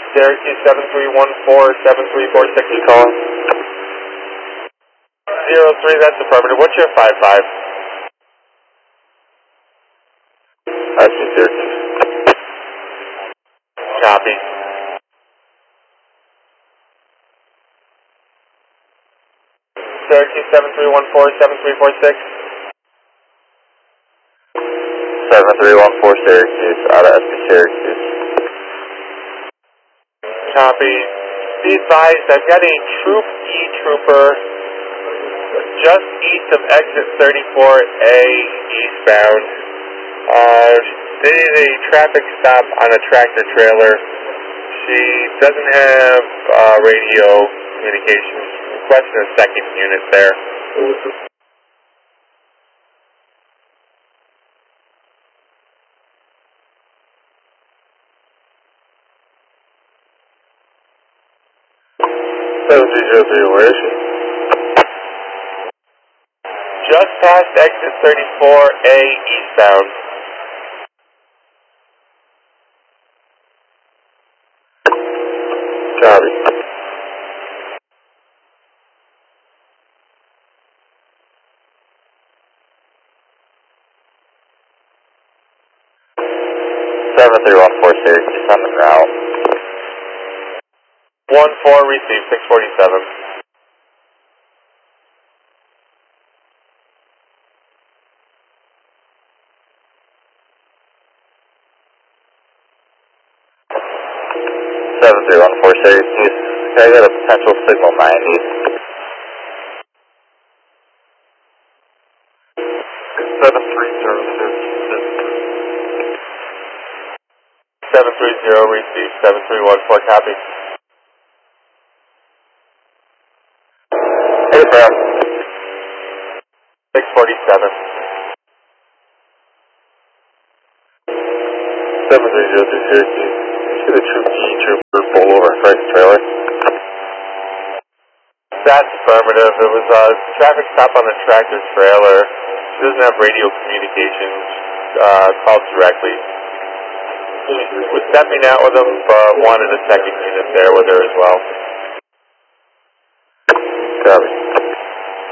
Syracuse 7314-7346 is calling. 03, that's affirmative. What's your 55? That's me, Syracuse. Copy. Syracuse 7314-7346. 7314 Syracuse, out of SP Syracuse. Copy. Be advised, I've got a Troop E trooper just east of exit 34A eastbound. They did a traffic stop on a tractor trailer. She doesn't have radio communications. Requesting a second unit there. Where is she? Just past exit 34A eastbound. Copy. Seven 314 Syracuse on the route. 14 received 647. Seven 314 Syracuse. Okay, I got a potential signal 90. 730 received 7314 copy. Hey, Brown. 647. 7303 Syracuse. You see the trooper pull over in front of the trailer? That's affirmative. It was a traffic stop on the tractor trailer. She doesn't have radio communications. Called directly. Was stepping out with them, but wanted a second unit there with her as well. Copy.